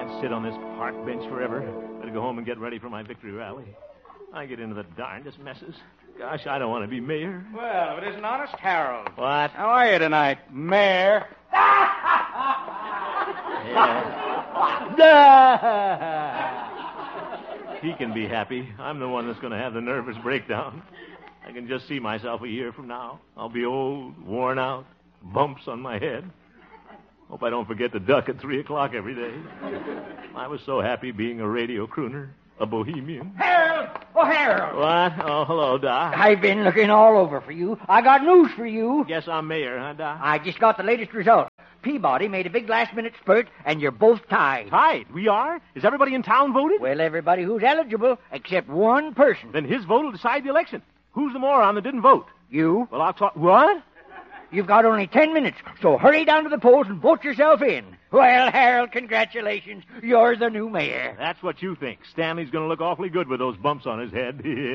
Can't sit on this park bench forever. Better go home and get ready for my victory rally. I get into the darndest messes. Gosh, I don't want to be mayor. Well, if it isn't honest Harold. What? How are you tonight, Mayor? He can be happy. I'm the one that's going to have the nervous breakdown. I can just see myself a year from now. I'll be old, worn out, bumps on my head. Hope I don't forget to duck at 3 o'clock every day. I was so happy being a radio crooner, a bohemian. Harold! Oh, Harold! What? Oh, hello, Doc. I've been looking all over for you. I got news for you. Guess I'm mayor, huh, Doc? I just got the latest result. Peabody made a big last-minute spurt, and you're both tied. Tied? We are? Is everybody in town voted? Well, everybody who's eligible, except one person. Then his vote will decide the election. Who's the moron that didn't vote? You. Well, I'll talk... What? You've got only 10 minutes, so hurry down to the polls and vote yourself in. Well, Harold, congratulations. You're the new mayor. That's what you think. Stanley's going to look awfully good with those bumps on his head.